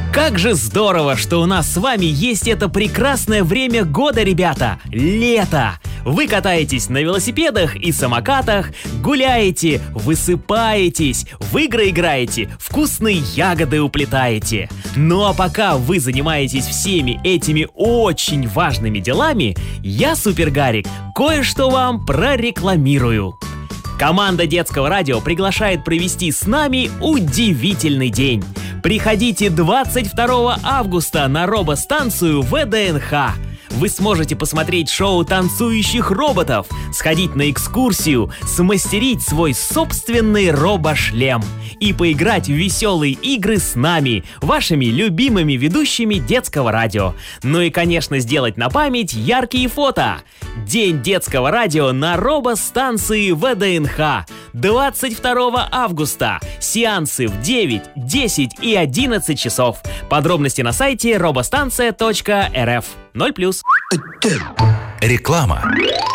Как же здорово, что у нас с вами есть это прекрасное время года, ребята! Лето! Вы катаетесь на велосипедах и самокатах, гуляете, высыпаетесь, в игры играете, вкусные ягоды уплетаете. Ну а пока вы занимаетесь всеми этими очень важными делами, я, Супер Гарик, кое-что вам прорекламирую. Команда Детского радио приглашает провести с нами удивительный день. Приходите 22 августа на робостанцию ВДНХ. Вы сможете посмотреть шоу танцующих роботов, сходить на экскурсию, смастерить свой собственный робошлем и поиграть в веселые игры с нами, вашими любимыми ведущими Детского радио. Ну и, конечно, сделать на память яркие фото. День Детского радио на робостанции ВДНХ. 22 августа. Сеансы в 9, 10 и 11 часов. Подробности на сайте robostanция.rf. 0+. Реклама.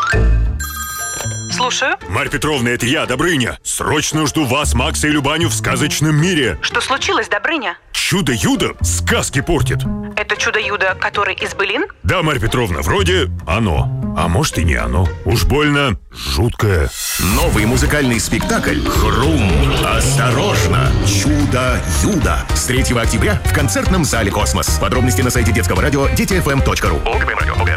Слушаю. Марья Петровна, это я, Добрыня. Срочно жду вас, Макса и Любаню в сказочном мире. Что случилось, Добрыня? Чудо-юдо сказки портит. Это чудо-юдо, который из былин? Да, Марья Петровна, вроде оно. А может и не оно. Уж больно жуткое. Новый музыкальный спектакль «Хрум! Осторожно! Чудо-юдо» с 3 октября в концертном зале «Космос». Подробности на сайте детского радио детифм.ру.